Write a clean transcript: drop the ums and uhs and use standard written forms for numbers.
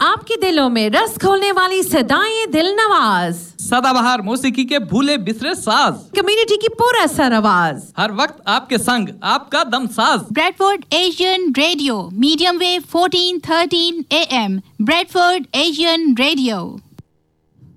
आपके दिलों में रस खोलने वाली सदाएं दिल नवाज, सदाबहार मौसीकी के भूले बिसरे साज, कम्युनिटी की पूरा सर आवाज, हर वक्त आपके संग आपका दम साज। Bradford Asian radio, medium wave 1413 AM, Bradford Asian radio.